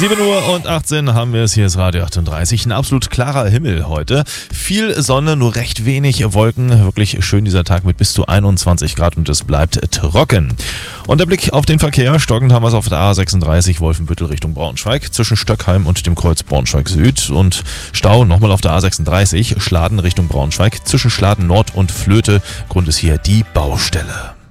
7 Uhr und 18 haben wir es, hier ist Radio 38, ein absolut klarer Himmel heute. Viel Sonne, nur recht wenig Wolken, wirklich schön dieser Tag mit bis zu 21 Grad und es bleibt trocken. Und der Blick auf den Verkehr, stockend haben wir es auf der A36 Wolfenbüttel Richtung Braunschweig, zwischen Stöckheim und dem Kreuz Braunschweig Süd und Stau nochmal auf der A36 Schladen Richtung Braunschweig, zwischen Schladen Nord und Flöte, Grund ist hier die Baustelle.